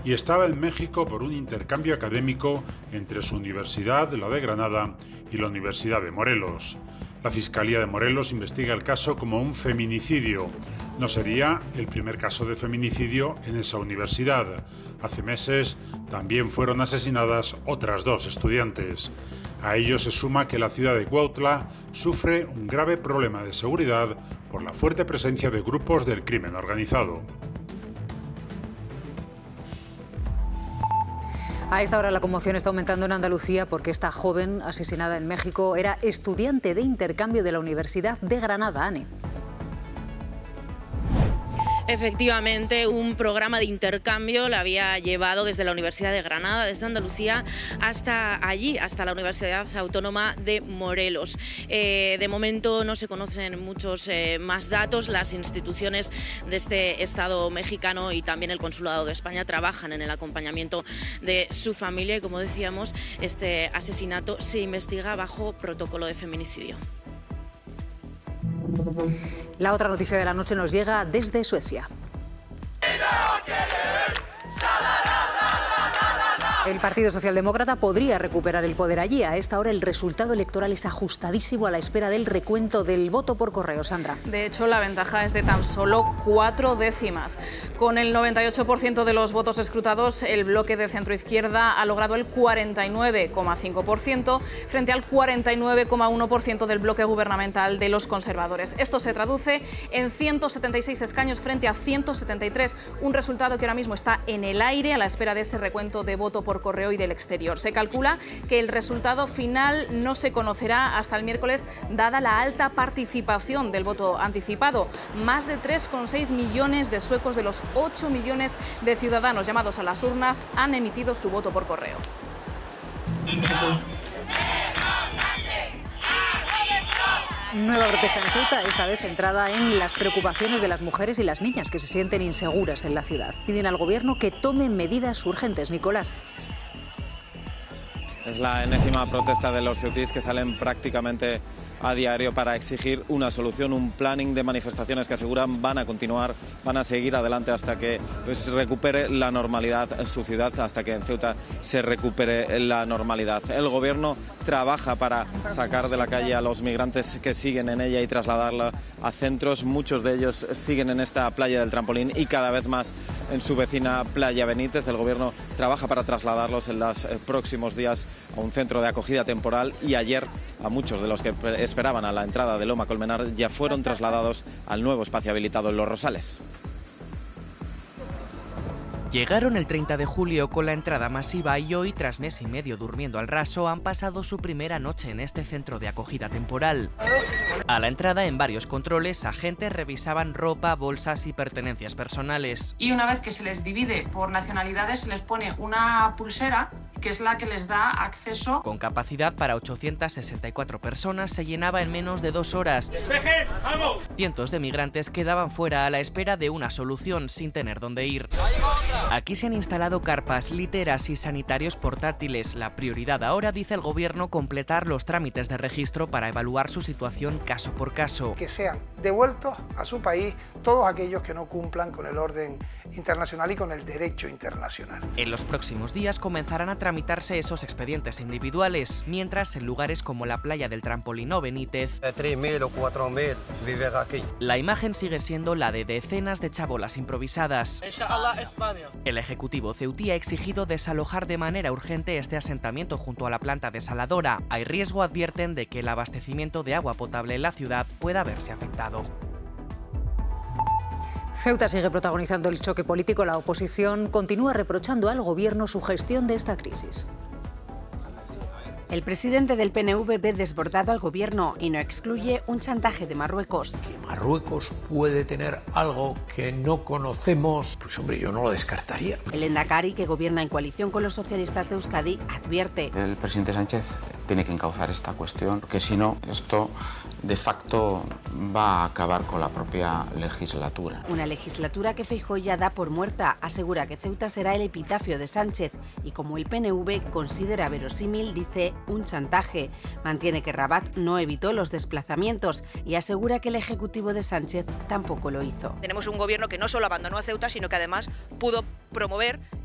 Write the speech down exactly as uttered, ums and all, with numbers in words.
y estaba en México por un intercambio académico entre su universidad, la de Granada, y la Universidad de Morelos. La Fiscalía de Morelos investiga el caso como un feminicidio. No sería el primer caso de feminicidio en esa universidad. Hace meses también fueron asesinadas otras dos estudiantes. A ello se suma que la ciudad de Cuautla sufre un grave problema de seguridad por la fuerte presencia de grupos del crimen organizado. A esta hora la conmoción está aumentando en Andalucía porque esta joven asesinada en México era estudiante de intercambio de la Universidad de Granada. Ane. Efectivamente, un programa de intercambio la había llevado desde la Universidad de Granada, desde Andalucía, hasta allí, hasta la Universidad Autónoma de Morelos. Eh, de momento no se conocen muchos eh, más datos. Las instituciones de este Estado mexicano y también el Consulado de España trabajan en el acompañamiento de su familia y, como decíamos, este asesinato se investiga bajo protocolo de feminicidio. La otra noticia de la noche nos llega desde Suecia. El Partido Socialdemócrata podría recuperar el poder allí. A esta hora el resultado electoral es ajustadísimo a la espera del recuento del voto por correo. Sandra. De hecho, la ventaja es de tan solo cuatro décimas. Con el noventa y ocho por ciento de los votos escrutados, el bloque de centroizquierda ha logrado el cuarenta y nueve coma cinco por ciento frente al cuarenta y nueve coma uno por ciento del bloque gubernamental de los conservadores. Esto se traduce en ciento setenta y seis escaños frente a ciento setenta y tres, un resultado que ahora mismo está en el aire a la espera de ese recuento de voto por correo y del exterior. Se calcula que el resultado final no se conocerá hasta el miércoles, dada la alta participación del voto anticipado. Más de tres coma seis millones de suecos de los ocho millones de ciudadanos llamados a las urnas han emitido su voto por correo. Nueva protesta en Ceuta, esta vez centrada en las preocupaciones de las mujeres y las niñas que se sienten inseguras en la ciudad. Piden al gobierno que tome medidas urgentes. Nicolás. Es la enésima protesta de los ceutíes que salen prácticamente a diario para exigir una solución, un planning de manifestaciones que aseguran van a continuar, van a seguir adelante hasta que pues, recupere la normalidad su ciudad, hasta que en Ceuta se recupere la normalidad. El gobierno trabaja para sacar de la calle a los migrantes que siguen en ella y trasladarla a centros. Muchos de ellos siguen en esta playa del Trampolín y cada vez más en su vecina Playa Benítez. El gobierno trabaja para trasladarlos en los próximos días a un centro de acogida temporal y ayer a muchos de los que esperaban a la entrada de Loma Colmenar ya fueron trasladados al nuevo espacio habilitado en Los Rosales. Llegaron el treinta de julio con la entrada masiva y hoy, tras mes y medio durmiendo al raso, han pasado su primera noche en este centro de acogida temporal. A la entrada, en varios controles, agentes revisaban ropa, bolsas y pertenencias personales. Y una vez que se les divide por nacionalidades, se les pone una pulsera que es la que les da acceso. Con capacidad para ochocientas sesenta y cuatro personas, se llenaba en menos de dos horas. ¡Despeje! ¡Vamos! Cientos de migrantes quedaban fuera a la espera de una solución sin tener dónde ir. Aquí se han instalado carpas, literas y sanitarios portátiles. La prioridad ahora, dice el gobierno, completar los trámites de registro para evaluar su situación caso por caso. Que sean devueltos a su país todos aquellos que no cumplan con el orden internacional y con el derecho internacional. En los próximos días comenzarán a tramitarse esos expedientes individuales, mientras en lugares como la playa del Trampolín o Benítez, tres mil o cuatro mil viven aquí. La imagen sigue siendo la de decenas de chabolas improvisadas. Inshallah, España. El Ejecutivo ceutí ha exigido desalojar de manera urgente este asentamiento junto a la planta desaladora. Hay riesgo, advierten, de que el abastecimiento de agua potable en la ciudad pueda verse afectado. Ceuta sigue protagonizando el choque político. La oposición continúa reprochando al gobierno su gestión de esta crisis. El presidente del P N V ve desbordado al gobierno y no excluye un chantaje de Marruecos. Que Marruecos puede tener algo que no conocemos, pues hombre, yo no lo descartaría. El Endacari, que gobierna en coalición con los socialistas de Euskadi, advierte. El presidente Sánchez tiene que encauzar esta cuestión, porque si no, esto de facto va a acabar con la propia legislatura. Una legislatura que Feijóo ya da por muerta. Asegura que Ceuta será el epitafio de Sánchez y, como el P N V considera verosímil, dice un chantaje. Mantiene que Rabat no evitó los desplazamientos y asegura que el ejecutivo de Sánchez tampoco lo hizo. Tenemos un gobierno que no solo abandonó a Ceuta, sino que además pudo promover